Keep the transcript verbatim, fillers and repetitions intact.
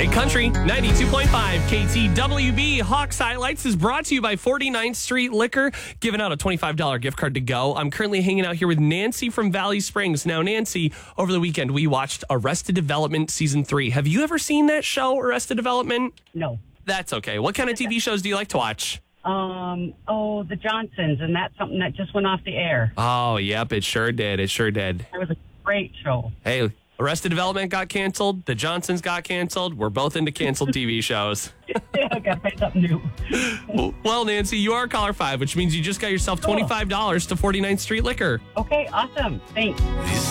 Great Country, ninety-two point five K T W B. Hawks Highlights is brought to you by forty-ninth Street Liquor, giving out a twenty-five dollars gift card to go. I'm currently hanging out here with Nancy from Valley Springs. Now, Nancy, over the weekend, we watched Arrested Development Season three. Have you ever seen that show, Arrested Development? No. That's okay. What kind of T V shows do you like to watch? Um, oh, the Johnsons, and that's something that just went off the air. Oh, yep, it sure did. It sure did. It was a great show. Hey, Arrested Development got canceled. The Johnsons got canceled. We're both into canceled T V shows. Yeah, I gotta find something new. Well, Nancy, you are caller five, which means you just got yourself twenty-five dollars to forty-ninth Street Liquor. Okay, awesome. Thanks.